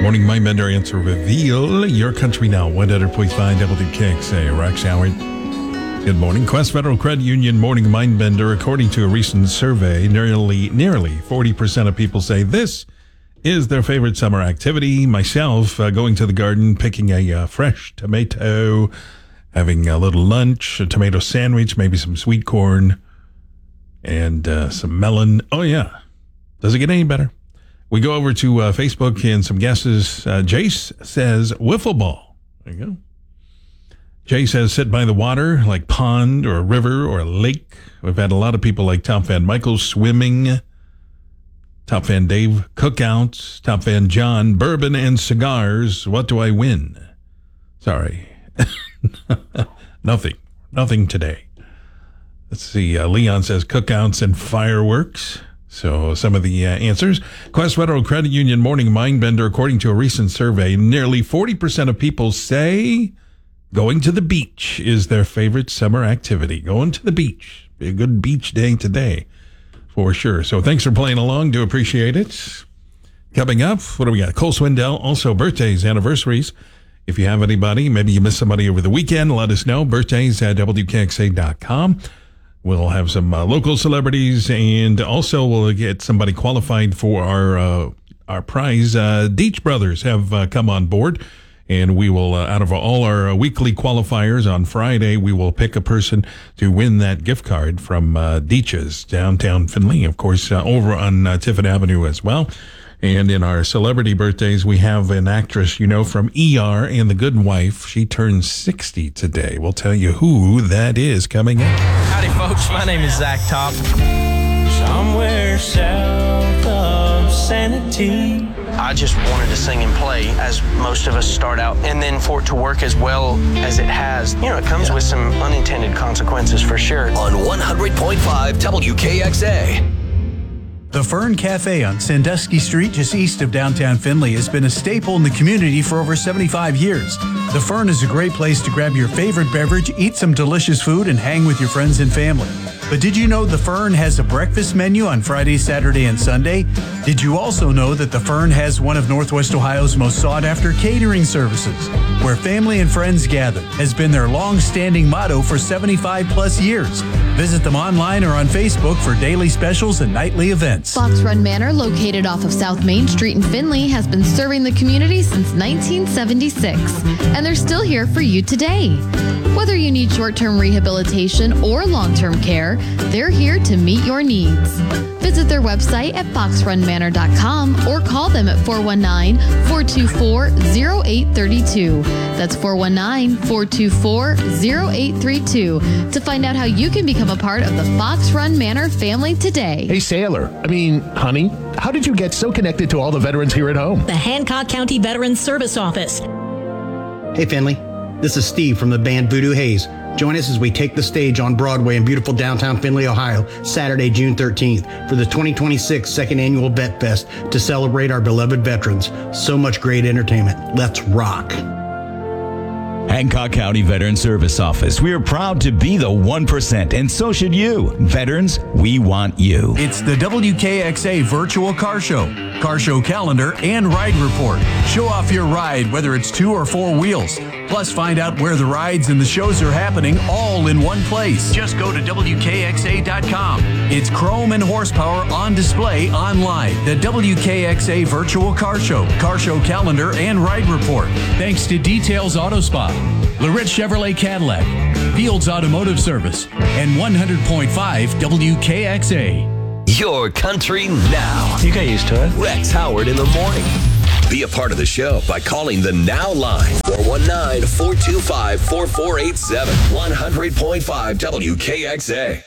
Morning Mindbender answer reveal. Your country now. 100.5 WKXA. Rex Howard. Good morning. Quest Federal Credit Union Morning Mindbender. According to a recent survey, nearly 40% of people say this is their favorite summer activity. Myself, going to the garden, picking a fresh tomato, having a little lunch, a tomato sandwich, maybe some sweet corn, and some melon. Oh, yeah. Does it get any better? We go over to Facebook and some guesses. Jace says wiffle ball. There you go. Jay says sit by the water, like pond or a river or a lake. We've had a lot of people like Top Fan Michael swimming, Top Fan Dave cookouts, Top Fan John bourbon and cigars. What do I win? Sorry. Nothing today. Let's see. Leon says cookouts and fireworks. So some of the answers. Quest Federal Credit Union Morning Mindbender. According to a recent survey, nearly 40% of people say going to the beach is their favorite summer activity. Going to the beach. Be a good beach day today, for sure. So thanks for playing along. Do appreciate it. Coming up, what do we got? Cole Swindell, also birthdays, anniversaries. If you have anybody, maybe you missed somebody over the weekend, let us know. Birthdays at WKXA.com. We'll have some local celebrities, and also we'll get somebody qualified for our prize. Deitch Brothers have come on board. And we will, out of all our weekly qualifiers on Friday, we will pick a person to win that gift card from Deitch's downtown Findlay, of course, over on Tiffin Avenue as well. And in our celebrity birthdays, we have an actress, you know, from ER and The Good Wife. She turns 60 today. We'll tell you who that is coming up. Howdy, folks. My name is Zach Top. Somewhere south of Sanity. I just wanted to sing and play, as most of us start out, and then for it to work as well as it has. You know, it comes with some unintended consequences for sure. On 100.5 WKXA. The Fern Cafe on Sandusky Street, just east of downtown Findlay, has been a staple in the community for over 75 years. The Fern is a great place to grab your favorite beverage, eat some delicious food, and hang with your friends and family. But did you know the Fern has a breakfast menu on Friday, Saturday, and Sunday? Did you also know that the Fern has one of Northwest Ohio's most sought-after catering services, where family and friends gather, has been their long-standing motto for 75-plus years. Visit them online or on Facebook for daily specials and nightly events. Fox Run Manor, located off of South Main Street in Findlay, has been serving the community since 1976, and they're still here for you today. Whether you need short-term rehabilitation or long-term care, they're here to meet your needs. Visit their website at foxrunmanor.com or call them at 419-424-0832. That's 419-424-0832 to find out how you can become a part of the Fox Run Manor family today. Hey, Sailor. Honey, how did you get so connected to all the veterans here at home? The Hancock County Veterans Service Office. Hey, Finley. This is Steve from the band Voodoo Haze. Join us as we take the stage on Broadway in beautiful downtown Findlay, Ohio, Saturday, June 13th for the 2026 Second Annual Vet Fest to celebrate our beloved veterans. So much great entertainment. Let's rock. Hancock County Veterans Service Office. We are proud to be the 1%, and so should you. Veterans, we want you. It's the WKXA Virtual Car Show calendar, and ride report. Show off your ride, whether it's 2 or 4 wheels. Plus, find out where the rides and the shows are happening all in one place. Just go to WKXA.com. It's chrome and horsepower on display online. The WKXA Virtual Car Show calendar, and ride report. Thanks to Details Auto Spa, Lorette Chevrolet Cadillac, Fields Automotive Service, and 100.5 WKXA. Your country now. You got used to it. Rex Howard in the morning. Be a part of the show by calling the Now line. 419-425-4487. 100.5 WKXA.